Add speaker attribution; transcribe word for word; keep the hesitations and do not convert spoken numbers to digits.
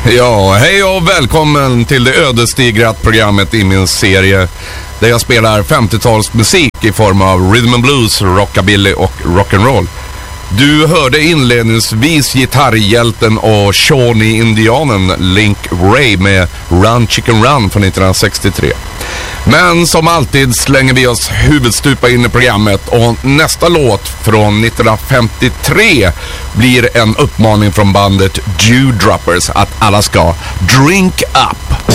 Speaker 1: Ja, hej och välkommen till det ödesdigra programmet i min serie där jag spelar femtiotalsmusik i form av rhythm and blues, rockabilly och rock'n'roll. Du hörde inledningsvis gitarrhjälten och Shawnee-indianen Link Wray med Run Chicken Run från nittonhundrasextiotre. Men som alltid slänger vi oss huvudstupa in i programmet och nästa låt från nittonhundrafemtiotre blir en uppmaning från bandet Dewdroppers att alla ska drink up.